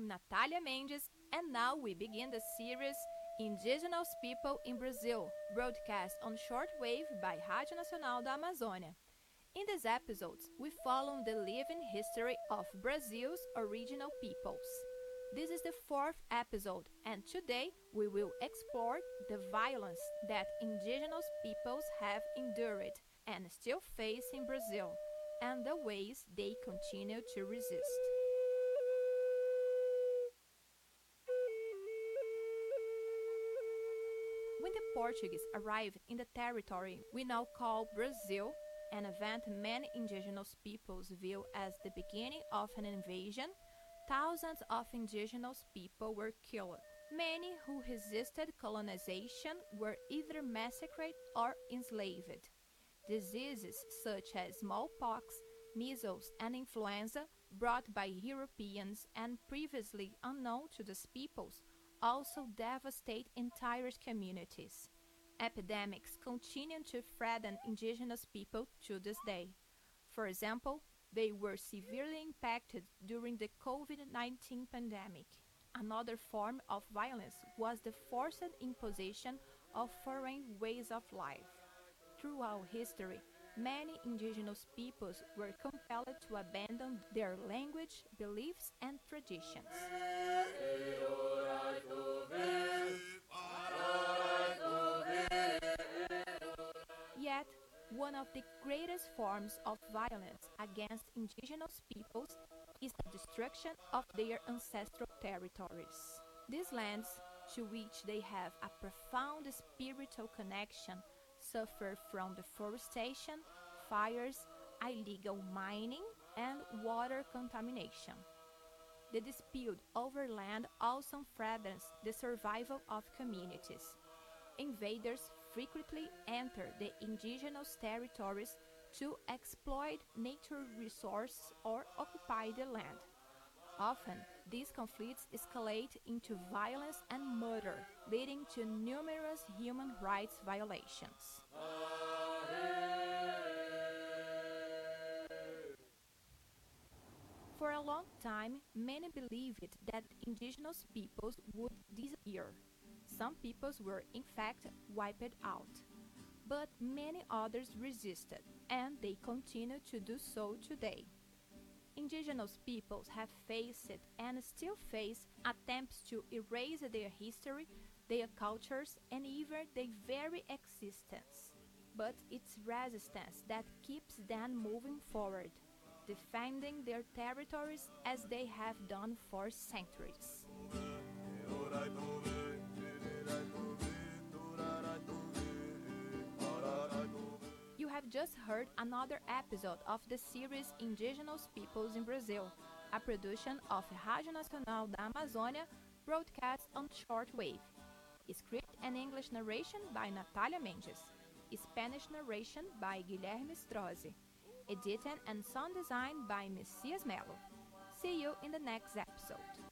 Natalia Mendes, and now we begin the series Indigenous People in Brazil, broadcast on shortwave by Rádio Nacional da Amazônia. In these episodes, we follow the living history of Brazil's original peoples. This is the fourth episode, and today we will explore the violence that indigenous peoples have endured and still face in Brazil, and the ways they continue to resist. When the Portuguese arrived in the territory we now call Brazil, an event many indigenous peoples view as the beginning of an invasion, thousands of indigenous people were killed. Many who resisted colonization were either massacred or enslaved. Diseases such as smallpox, measles, and influenza, brought by Europeans and previously unknown to these peoples, also devastate entire communities. Epidemics continue to threaten indigenous people to this day. For example, they were severely impacted during the COVID-19 pandemic. Another form of violence was the forced imposition of foreign ways of life. Throughout history, many indigenous peoples were compelled to abandon their language, beliefs, and traditions. Yet, one of the greatest forms of violence against indigenous peoples is the destruction of their ancestral territories. These lands, to which they have a profound spiritual connection, suffer from deforestation, fires, illegal mining, and water contamination. The dispute over land also threatens the survival of communities. Invaders frequently enter the indigenous territories to exploit natural resources or occupy the land. Often, these conflicts escalate into violence and murder, leading to numerous human rights violations. For a long time, many believed that indigenous peoples would disappear. Some peoples were in fact wiped out, but many others resisted, and they continue to do so today. Indigenous peoples have faced and still face attempts to erase their history, their cultures, and even their very existence. But it's resistance that keeps them moving forward, defending their territories as they have done for centuries. You have just heard another episode of the series Indigenous Peoples in Brazil, a production of Rádio Nacional da Amazônia, broadcast on shortwave. Script and English narration by Natalia Mendes. Spanish narration by Guilherme Strozzi. Editing and sound design by Messias Melo. See you in the next episode.